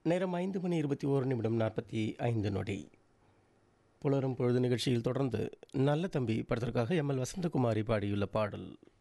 நேரம் 5:21:45. புலரும் பொழுது நிகழ்ச்சியில் தொடர்ந்து நல்ல தம்பி படத்திற்காக எம்எல் வசந்தகுமாரி பாடியுள்ள பாடல்.